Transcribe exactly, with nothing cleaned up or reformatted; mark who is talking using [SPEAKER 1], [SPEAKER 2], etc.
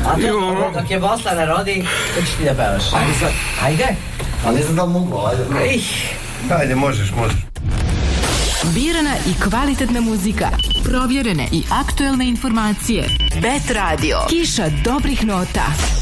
[SPEAKER 1] A to, dok je Boslana rodi, to ćeš ti da pevaš. Ajde sad, ajde.
[SPEAKER 2] A ne znam da mogu, ajde.
[SPEAKER 3] Ajde, možeš, možeš.
[SPEAKER 4] Birana i kvalitetna muzika, provjerene i aktuelne informacije. Bet Radio, kiša dobrih nota.